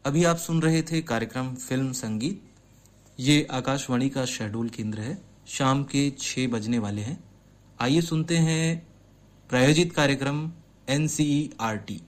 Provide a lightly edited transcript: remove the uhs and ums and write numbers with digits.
अभी आप सुन रहे थे कार्यक्रम फिल्म संगीत। ये आकाशवाणी का शेड्यूल केंद्र है। शाम के 6 बजने वाले हैं। आइए सुनते हैं प्रायोजित कार्यक्रम NCERT